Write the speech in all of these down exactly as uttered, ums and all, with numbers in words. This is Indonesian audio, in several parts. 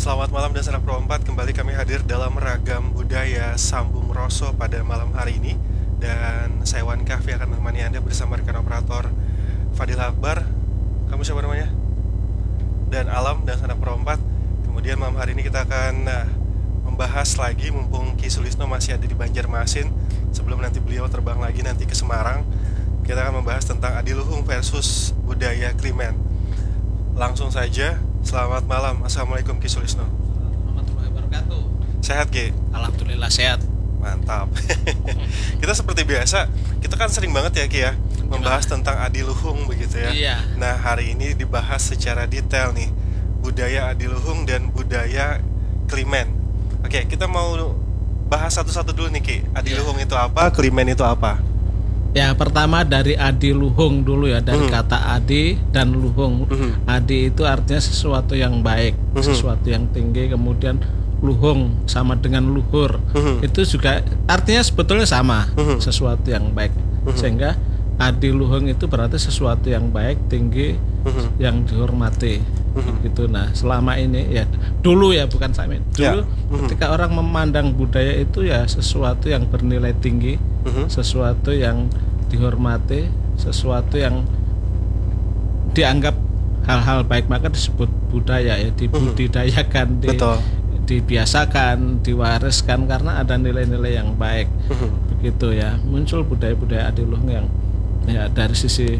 Selamat malam dan sanak Pro empat. Kembali kami hadir dalam ragam budaya Sambung Roso pada malam hari ini. Dan saya Wan Kahfi akan menemani Anda bersama rekan operator Fadil Akbar. Kamu siapa namanya? Dan Alam dan sanak Pro empat. Kemudian malam hari ini kita akan nah, membahas lagi, mumpung Ki Sulisno masih ada di Banjarmasin, sebelum nanti beliau terbang lagi nanti ke Semarang. Kita akan membahas tentang adiluhung versus budaya Krimen. Langsung saja, selamat malam. Assalamualaikum Ki Sulisno. Warahmatullahi wabarakatuh. Sehat Ki? Alhamdulillah sehat. Mantap. Kita seperti biasa, kita kan sering banget ya Ki ya membahas tentang adiluhung begitu ya. Iya. Nah hari ini dibahas secara detail nih, budaya adiluhung dan budaya Krimen. Oke, kita mau bahas satu-satu dulu nih Ki. Adiluhung Iya. itu apa? Krimen itu apa? Ya, pertama dari adiluhung dulu ya, dari Mhm. kata adi dan luhung. Mhm. Adi itu artinya sesuatu yang baik, Mhm. sesuatu yang tinggi. Kemudian luhung sama dengan luhur. Mhm. Itu juga artinya sebetulnya sama, Mhm. sesuatu yang baik. Mhm. Sehingga adiluhung itu berarti sesuatu yang baik, tinggi, Mhm. yang dihormati. Mhm. Gitu. Nah, selama ini ya dulu ya, bukan sampai Ya. dulu Mhm. ketika orang memandang budaya itu ya sesuatu yang bernilai tinggi, Mhm. sesuatu yang dihormati, sesuatu yang dianggap hal-hal baik, maka disebut budaya ya, dibudidayakan, di, Betul. dibiasakan, diwariskan karena ada nilai-nilai yang baik. Mhm. Begitu ya, muncul budaya-budaya adiluhung yang ya dari sisi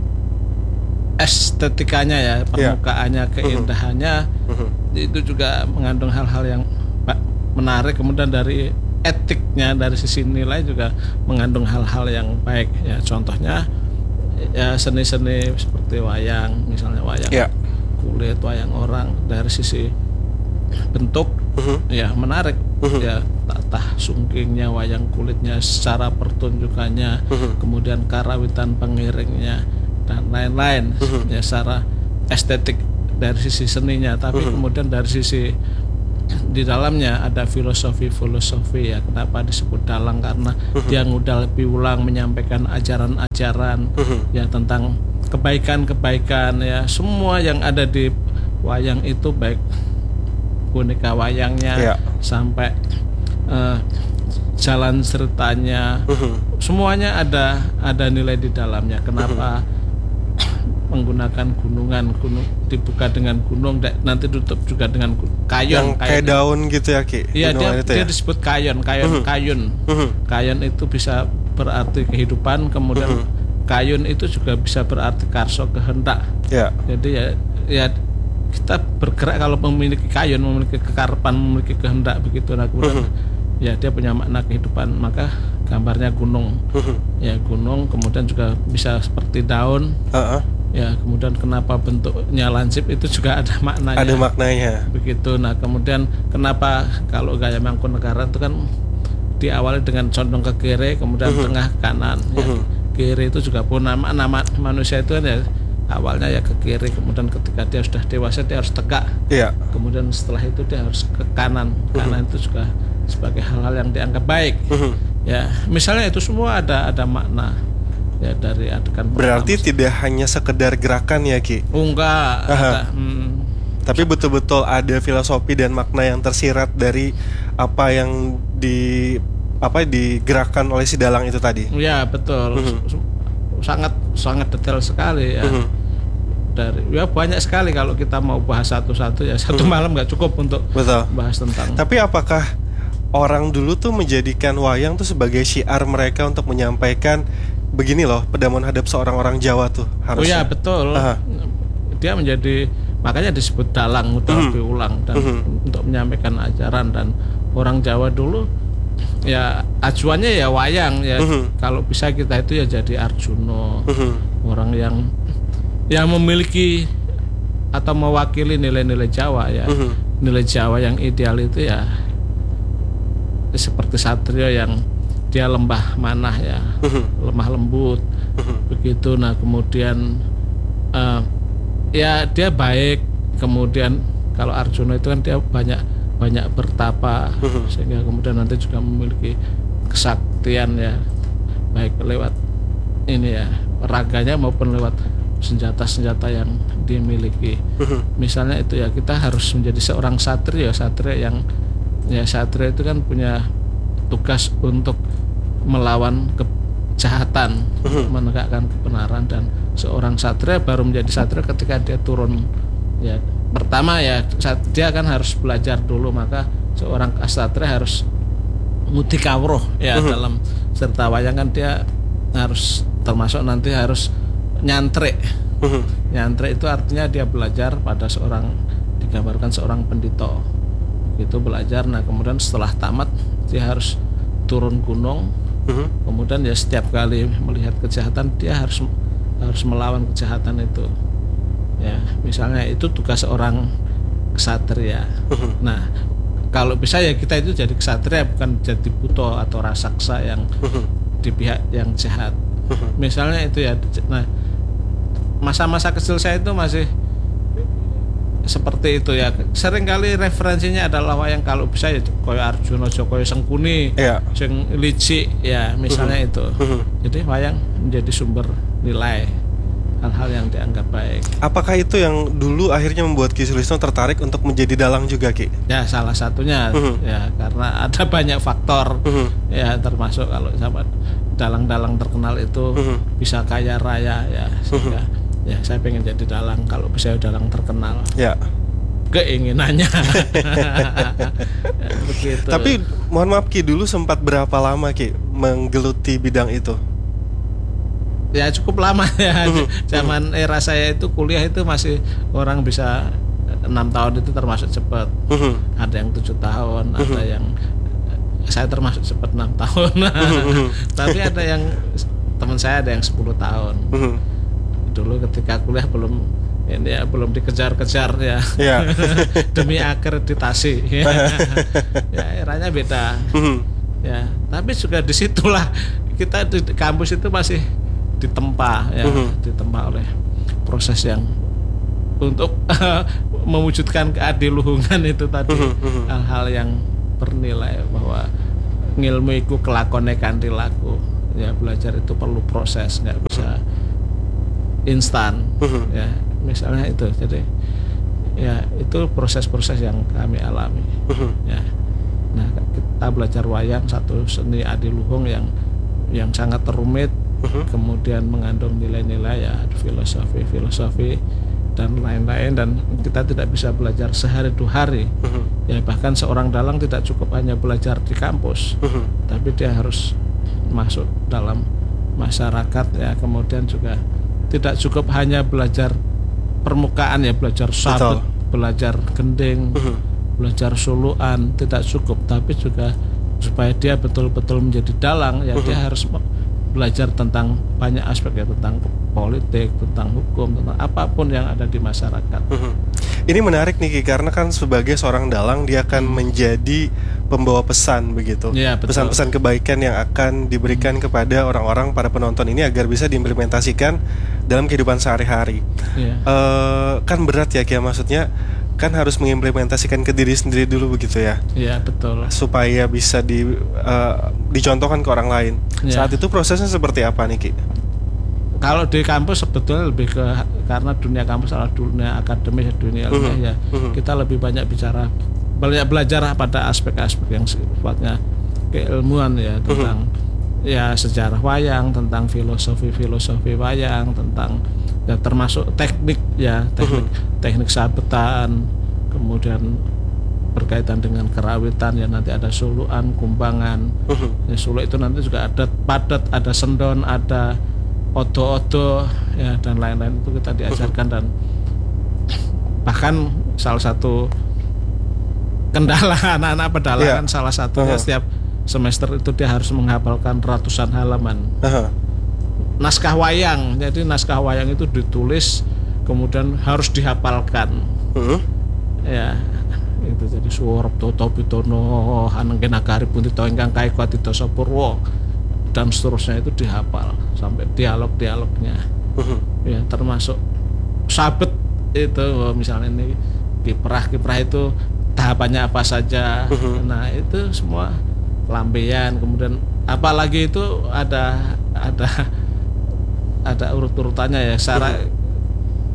estetikanya ya, permukaannya, keindahannya, Mhm. itu juga mengandung hal-hal yang ba- menarik. Kemudian dari etiknya, dari sisi nilai juga mengandung hal-hal yang baik ya. Contohnya ya seni-seni seperti wayang, misalnya wayang Ya. kulit, wayang orang, dari sisi bentuk Mhm. ya menarik. Mhm. Ya tatah sungkingnya, wayang kulitnya, secara pertunjukannya, Mhm. kemudian karawitan pengiringnya dan lain-lain. Mhm. Ya secara estetik dari sisi seninya, tapi Mhm. kemudian dari sisi di dalamnya ada filosofi-filosofi ya. Kenapa disebut dalang? Karena Mhm. dia ngudal lebih ulang menyampaikan ajaran-ajaran Mhm. ya tentang kebaikan-kebaikan ya. Semua yang ada di wayang itu, baik boneka wayangnya Ya. sampai eh, jalan ceritanya, Mhm. semuanya ada ada nilai di dalamnya. Kenapa menggunakan gunungan, gunung dibuka dengan gunung, da- nanti tutup juga dengan gu- Yang kayon. kayak daun gitu ya Ki? Iya, dia, Gunungan itu dia ya? disebut kayon, kayon, Mhm. kayun. Mhm. Kayon itu bisa berarti kehidupan, kemudian Mhm. kayun itu juga bisa berarti karso, kehendak. Ya. Jadi ya, ya kita bergerak kalau memiliki kayun, memiliki kekarapan, memiliki kehendak begitu. Nah, kemudian Mhm. ya dia punya makna kehidupan. Maka gambarnya gunung, Mhm. ya gunung. Kemudian juga bisa seperti daun. Uh-uh. Ya, kemudian kenapa bentuknya lancip itu juga ada maknanya. Ada maknanya. Begitu. Nah, kemudian kenapa kalau gaya Mangkunegaran itu kan diawali dengan condong ke kiri, kemudian Mhm. tengah, kanan. Ya, Mhm. kiri itu juga pun nama nama manusia itu kan ya awalnya ya ke kiri, kemudian ketika dia sudah dewasa dia harus tegak, Iya. kemudian setelah itu dia harus ke kanan. Kanan itu juga sebagai hal-hal yang dianggap baik. Mhm. Ya, misalnya itu semua ada ada makna ya dari adegan. Berarti pertama. tidak hanya sekedar gerakan ya Ki, Oh, enggak, Aha. ada, hmm, tapi betul-betul ada filosofi dan makna yang tersirat dari apa yang di apa digerakkan oleh si dalang itu tadi. ya betul. Mhm. S- sangat sangat detail sekali ya. Mhm. Dari ya banyak sekali, kalau kita mau bahas satu-satu ya satu Mhm. malam nggak cukup untuk Betul. bahas tentang. Tapi apakah orang dulu tuh menjadikan wayang tuh sebagai syiar mereka untuk menyampaikan begini loh, pedaman hadap seorang orang Jawa tuh Oh ya harusnya. betul. Aha. Dia menjadi, makanya disebut dalang, udah Mhm. lebih ulang dan Mhm. untuk menyampaikan ajaran. Dan orang Jawa dulu ya acuannya ya wayang ya. Mhm. Kalau bisa kita itu ya jadi Arjuno, Mhm. orang yang yang memiliki atau mewakili nilai-nilai Jawa ya. Mhm. Nilai Jawa yang ideal itu ya seperti satrio yang dia lembah manah ya, Mhm. lemah lembut Mhm. begitu. Nah kemudian eh, ya dia baik. Kemudian kalau Arjuna itu kan dia banyak banyak bertapa, Mhm. sehingga kemudian nanti juga memiliki kesaktian ya, baik lewat ini ya raganya maupun lewat senjata-senjata yang dimiliki. Misalnya itu ya, kita harus menjadi seorang satria, satria yang ya satria itu kan punya tugas untuk melawan kejahatan, menegakkan kebenaran, dan seorang satria baru menjadi satria ketika dia turun. Ya, pertama ya dia kan harus belajar dulu, maka seorang ksatria harus mutikawruh ya, uh-huh. dalam serta wayang kan dia harus termasuk nanti harus nyantrik. Uh-huh. Nyantrik itu artinya dia belajar pada seorang, digambarkan seorang pendito. Itu belajar, nah kemudian setelah tamat dia harus turun gunung. Uh-huh. Kemudian ya setiap kali melihat kejahatan dia harus harus melawan kejahatan itu. Ya, misalnya itu tugas seorang ksatria. Uh-huh. Nah, kalau bisa ya kita itu jadi ksatria, bukan jadi buto atau raksasa yang uh-huh. di pihak yang jahat. Uh-huh. Misalnya itu ya. Nah, masa-masa kecil saya itu masih seperti itu ya. Seringkali referensinya adalah wayang kalau bisa ya koyo Arjuna, koyo Sengkuni, yeah. sing licik ya, misalnya uh-huh. itu. Uh-huh. Jadi wayang menjadi sumber nilai, hal-hal yang dianggap baik. Apakah itu yang dulu akhirnya membuat Ki Sulisno tertarik untuk menjadi dalang juga, Ki? Ya, salah satunya uh-huh. ya karena ada banyak faktor uh-huh. ya, termasuk kalau sama dalang-dalang terkenal itu uh-huh. bisa kaya raya ya, sehingga uh-huh. ya saya pengen jadi dalang kalau bisa dalang terkenal. Ya. Keinginannya. Ya, begitu. Tapi mohon maaf Ki, dulu sempat berapa lama Ki menggeluti bidang itu? Ya cukup lama ya. Zaman era saya itu kuliah itu masih orang bisa enam tahun itu termasuk cepat. Ada yang tujuh tahun, ada yang saya termasuk cepat enam tahun. Tapi ada yang teman saya ada yang sepuluh tahun. Dulu ketika kuliah belum ini ya, belum dikejar-kejar ya. Yeah. Demi akreditasi. Ya. Ya eranya beda. Ya, tapi juga disitulah kita di kampus itu masih ditempa ya, uh-huh. ditempa oleh proses yang untuk mewujudkan keadiluhungan itu tadi, uh-huh, uh-huh. hal-hal yang bernilai bahwa ngilmu iku kelakone kanthi laku. Ya belajar itu perlu proses, nggak bisa instan. Uh-huh. Ya misalnya itu, jadi ya itu proses-proses yang kami alami. Uh-huh. Ya, nah kita belajar wayang, satu seni adiluhung yang yang sangat rumit. Uh-huh. Kemudian mengandung nilai-nilai ya filosofi-filosofi dan lain-lain, dan kita tidak bisa belajar sehari dua hari. Uh-huh. Ya bahkan seorang dalang tidak cukup hanya belajar di kampus, uh-huh. tapi dia harus masuk dalam masyarakat ya. Kemudian juga tidak cukup hanya belajar permukaan ya, belajar sabet, belajar gending, uh-huh. belajar suluan, tidak cukup, tapi juga supaya dia betul-betul menjadi dalang ya, uh-huh. dia harus belajar tentang banyak aspek ya, tentang politik, tentang hukum, tentang apapun yang ada di masyarakat. Uh-huh. Ini menarik nih Ki, karena kan sebagai seorang dalang dia akan menjadi pembawa pesan begitu, ya, pesan-pesan kebaikan yang akan diberikan hmm. kepada orang-orang, para penonton ini agar bisa diimplementasikan dalam kehidupan sehari-hari. Ya. Uh, kan berat ya Ki, maksudnya kan harus mengimplementasikan ke diri sendiri dulu begitu ya. Iya betul. Supaya bisa di uh, dicontohkan ke orang lain. Ya. Saat itu prosesnya seperti apa nih Ki? Kalau di kampus sebetulnya lebih ke, karena dunia kampus adalah dunia akademis, dunia ilmiah uh-huh. ya. Uh-huh. Kita lebih banyak bicara, banyak belajar pada aspek-aspek yang sifatnya keilmuan ya, tentang uh-huh. ya sejarah wayang, tentang filosofi-filosofi wayang, tentang ya termasuk teknik ya, teknik uh-huh. teknik sabetan, kemudian berkaitan dengan kerawitan ya, nanti ada suluan, kumbangan. Uh-huh. Ya, suluk itu nanti juga ada padat, ada sendon, ada odo-odo ya, dan lain-lain itu kita diajarkan. Dan bahkan salah satu kendala anak-anak pedalangan yeah. salah satunya uh-huh. setiap semester itu dia harus menghafalkan ratusan halaman uh-huh. naskah wayang. Jadi naskah wayang itu ditulis kemudian harus dihafalkan. Uh-huh. Ya itu jadi suwarep toto pitono hanengken nagari puntito ingkang kaika ditasa purwa dan seterusnya, itu dihafal sampai dialog-dialognya. Uh-huh. Ya termasuk sabet itu, misalnya ini kiprah-kiprah itu tahapannya apa saja. Uh-huh. Nah itu semua lambean, kemudian apalagi itu ada ada ada urut-urutannya ya, secara uh-huh.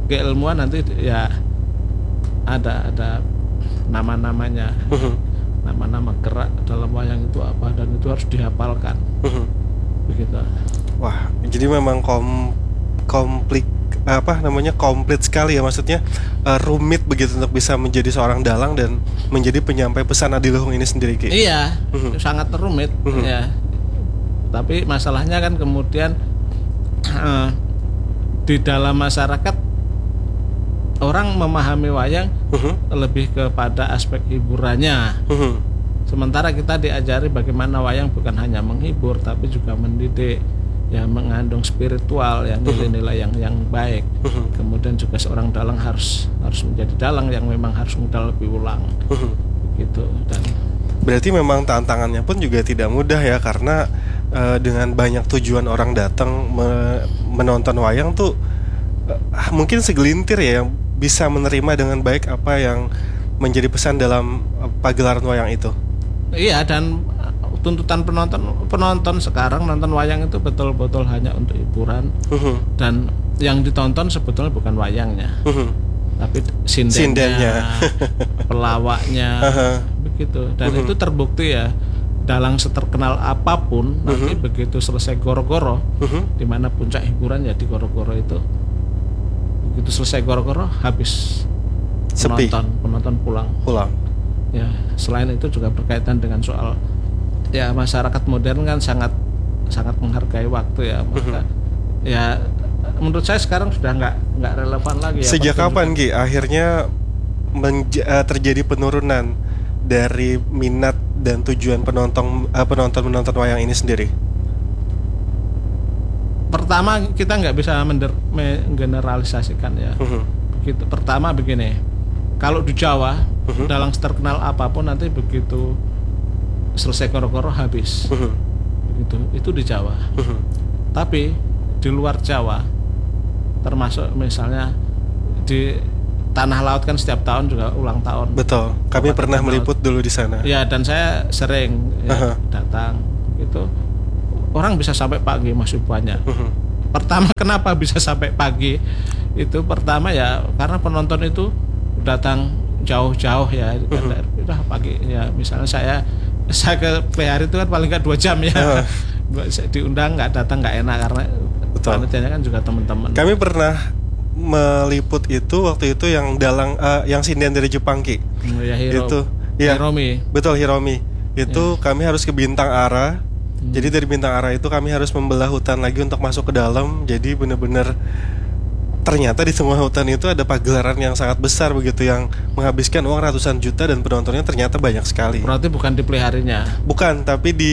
keilmuan nanti ya ada ada nama-namanya, Mhm. nama-nama gerak dalam wayang itu apa, dan itu harus dihafalkan. Mhm. Begitu. Wah, jadi memang kom komplik apa namanya komplit sekali ya, maksudnya eh, rumit begitu untuk bisa menjadi seorang dalang dan menjadi penyampai pesan adiluhung ini sendiri, Ki. Iya, Mhm. sangat rumit Mhm. ya. Tapi masalahnya kan kemudian eh, di dalam masyarakat orang memahami wayang Mhm. lebih kepada aspek hiburannya. Mhm. Sementara kita diajari bagaimana wayang bukan hanya menghibur tapi juga mendidik, ya mengandung spiritual, ya nilai-nilai yang yang baik. Mhm. Kemudian juga seorang dalang harus harus menjadi dalang yang memang harus modal lebih ulang. Mhm. Gitu. Dan Berarti memang tantangannya pun juga tidak mudah ya, karena eh, dengan banyak tujuan orang datang me- menonton wayang tuh eh, mungkin segelintir ya yang bisa menerima dengan baik apa yang menjadi pesan dalam eh, pagelaran wayang itu. iya, dan tuntutan penonton penonton sekarang nonton wayang itu betul-betul hanya untuk hiburan, Mhm. dan yang ditonton sebetulnya bukan wayangnya, Mhm. tapi sindennya, Sindennya. pelawaknya, Aha. begitu. Dan Mhm. itu terbukti ya, dalang seterkenal apapun nanti Mhm. begitu selesai goro-goro, Mhm. di mana puncak hiburan ya di goro-goro itu, begitu selesai goro-goro habis Sepi. penonton penonton pulang. Pulang. Ya, selain itu juga berkaitan dengan soal ya masyarakat modern kan sangat sangat menghargai waktu ya, maka ya menurut saya sekarang sudah nggak nggak relevan lagi ya. Sejak pertunjukan. kapan, Ki, akhirnya menja- eh, terjadi penurunan dari minat dan tujuan penonton eh, penonton menonton wayang ini sendiri? Pertama kita nggak bisa mender- menggeneralisasikan ya. Mhm. Begitu. Pertama begini, kalau di Jawa Mhm. dalang terkenal apapun nanti begitu selesai koro-koro habis, Mhm. begitu. Itu di Jawa. Mhm. Tapi di luar Jawa, termasuk misalnya di Tanah Laut kan setiap tahun juga ulang tahun. Betul. Kami Kabupaten pernah Tanah meliput dulu di sana. Ya, dan saya sering ya, Aha. datang gitu. Orang bisa sampai pagi masih banyak. Mhm. Pertama kenapa bisa sampai pagi? Itu pertama ya karena penonton itu datang jauh-jauh ya. Mhm. Udah pagi ya, misalnya saya saya ke P R itu kan paling nggak dua jam ya. Aha. Diundang nggak datang nggak enak karena Betul. panitianya kan juga teman-teman. Kami pernah meliput itu waktu itu yang dalang eh, yang sinden dari Jepang, Ki. Ya, Hiro, Itu, ya. Hiromi. Betul, Hiromi. Itu Ya. kami harus ke Bintang Ara. Hmm. Jadi dari Bintang Ara itu kami harus membelah hutan lagi untuk masuk ke dalam. Jadi benar-benar ternyata di semua hutan itu ada pagelaran yang sangat besar begitu, yang menghabiskan uang ratusan juta dan penontonnya ternyata banyak sekali. Berarti bukan di peliharinya. Bukan, tapi di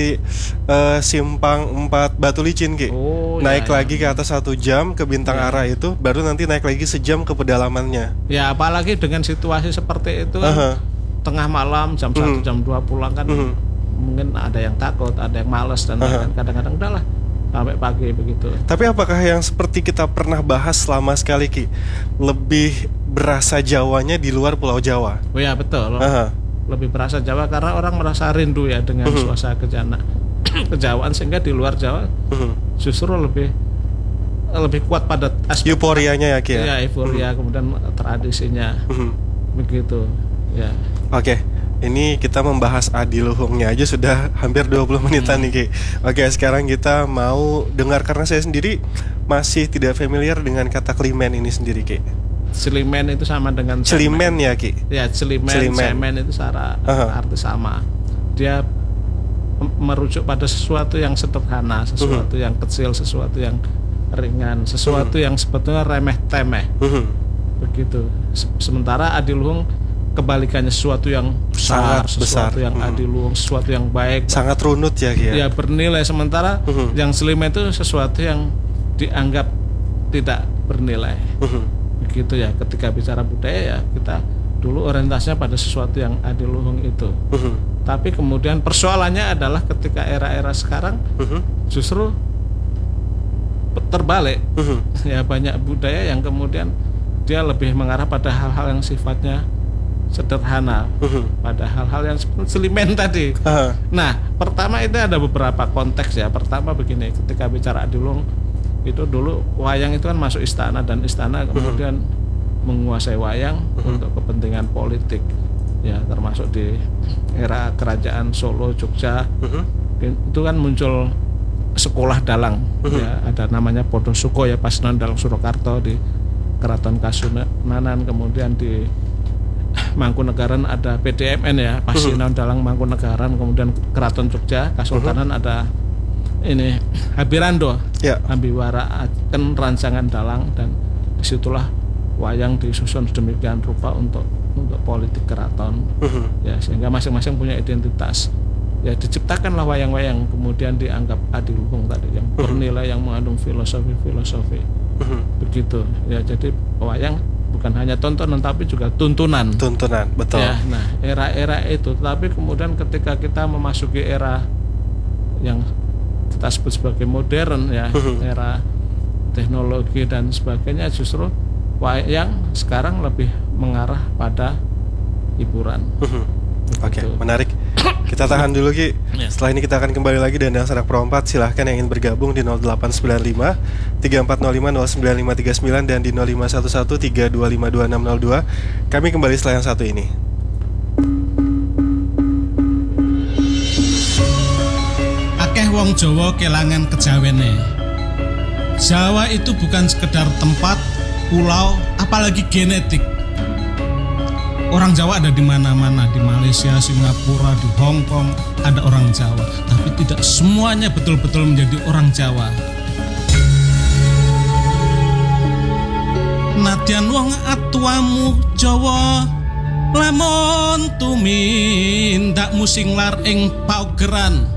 eh, Simpang empat Batu Licin, Ki. Oh, Naik ya, lagi ya. ke atas satu jam ke Bintang Ya. Ara itu, baru nanti naik lagi sejam ke pedalamannya. Ya apalagi dengan situasi seperti itu kan, Aha. tengah malam jam satu Mhm. jam dua pulang kan, Mhm. mungkin ada yang takut, ada yang males, dan Aha. kadang-kadang udahlah sampai pagi begitu. Tapi apakah yang seperti kita pernah bahas selama sekali, Ki, lebih berasa Jawanya di luar Pulau Jawa? Oh ya betul, Aha. lebih berasa Jawa karena orang merasa rindu ya dengan Mhm. suasana kejana kejawaan, sehingga di luar Jawa Mhm. justru lebih lebih kuat pada aspek Euforianya ya, Ki, ya? ya, euforia, kemudian tradisinya Mhm. begitu ya. Oke, ini kita membahas adiluhungnya aja sudah hampir dua puluh menitan nih, Ki. Oke, sekarang kita mau dengar, karena saya sendiri masih tidak familiar dengan kata klimen ini sendiri, Ki. Celimen itu sama dengan Celimen ya, Ki? Ya, celimen, Celimen. semen itu secara Aha. arti sama. Dia mem- merujuk pada sesuatu yang sederhana, sesuatu yang kecil, sesuatu yang ringan, sesuatu yang sebetulnya remeh-temeh. Mhm. Begitu. Se- Sementara adiluhung kebalikannya, sesuatu yang besar, Sangat sesuatu besar. yang Mhm. adiluhung, sesuatu yang baik, Sangat runut ya, Ki, ya? ya bernilai. Sementara Mhm. yang celimen itu sesuatu yang dianggap tidak bernilai. Mhm. Begitu ya, ketika bicara budaya ya kita dulu orientasinya pada sesuatu yang adiluhung itu. Mhm. Tapi kemudian persoalannya adalah ketika era-era sekarang Mhm. justru terbalik. Mhm. Ya, banyak budaya yang kemudian dia lebih mengarah pada hal-hal yang sifatnya sederhana, Mhm. pada hal-hal yang seperti celimen tadi. Aha. Nah, pertama itu ada beberapa konteks ya. Pertama begini, ketika bicara adiluhung, itu dulu wayang itu kan masuk istana dan istana kemudian menguasai wayang untuk kepentingan politik ya, termasuk di era kerajaan Solo, Jogja itu kan muncul sekolah dalang ya, ada namanya Podosuko ya, Pasenan Dalang Surakarta di Keraton Kasunanan, kemudian di Mangkunegaran ada P D M N ya, Pasenan Dalang Mangkunegaran, kemudian Keraton Jogja Kasultanan ada ini Habirando ya. Ambiwara kan rancangan dalang, dan disitulah wayang disusun sedemikian rupa untuk untuk politik keraton ya, sehingga masing-masing punya identitas ya, diciptakanlah wayang-wayang kemudian dianggap adiluhung tadi yang bernilai, yang mengandung filosofi-filosofi begitu ya. Jadi wayang bukan hanya tontonan tapi juga tuntunan tuntunan betul ya. Nah era-era itu, tapi kemudian ketika kita memasuki era yang kita sebut sebagai modern ya, era teknologi dan sebagainya, justru wayang sekarang lebih mengarah pada hiburan. Oke, okay, menarik. Kita tahan dulu Ki. Setelah ini kita akan kembali lagi, dan yang Sanak Pro empat silahkan yang ingin bergabung di nol delapan sembilan lima tiga empat nol lima nol sembilan lima tiga sembilan dan di nol lima satu satu tiga dua lima dua enam nol dua. Kami kembali setelah yang satu ini. Akeh wong Jawa kelangan kejawene. Jawa itu bukan sekedar tempat, pulau, apalagi genetik. Orang Jawa ada di mana-mana, di Malaysia, Singapura, di Hong Kong ada orang Jawa, tapi tidak semuanya betul-betul menjadi orang Jawa. Nadyan wong atuamu Jawa, lamun tumindak musing lar ing paugeran.